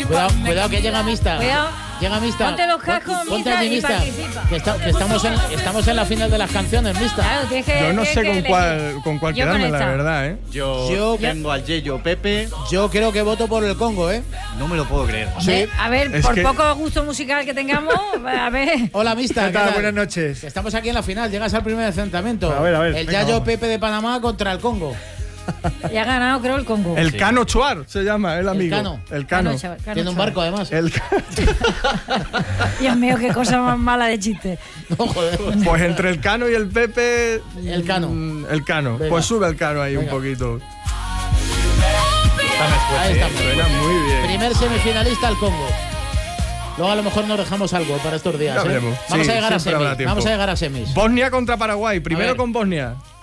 Cuidado que llega Mista. Cuidado. Llega Mista. Ponte los cascos, Ponte Mista, aquí, y Mista. participa. Que estamos en la final de las canciones, Mista. Claro, tienes que- Yo no tienes sé que con cuál Yo con quedarme, la esta. verdad, ¿eh? Yo tengo al Yeyo Pepe. Yo creo que voto por el Congo, ¿eh? No me lo puedo creer. Sí. A ver, Es por que- poco gusto musical que tengamos, a ver. Hola, Mista. ¿Qué tal? Buenas noches. Que estamos aquí en la final. Llegas al primer enfrentamiento. A ver, El venga, Yayo vamos. Pepe de Panamá contra el Congo. Ya ha ganado, creo, el Congo. El Cano Chuar se llama, el amigo. Cano. El Cano. Cano, Tiene un chaval. barco, además. El Dios mío, qué cosa más mala de chiste. No, joder. Pues entre el Cano y el Pepe. El Cano. El Cano. Venga. Pues sube el Cano ahí Venga. un poquito. Ahí estamos. Suena muy bien. Primer semifinalista, el Congo. Luego a lo mejor nos dejamos algo para estos días. Ya ¿eh? veremos. Vamos Sí, a llegar a siempre habrá semis. tiempo. Vamos a llegar a semis. Bosnia contra Paraguay. A Primero ver. con Bosnia.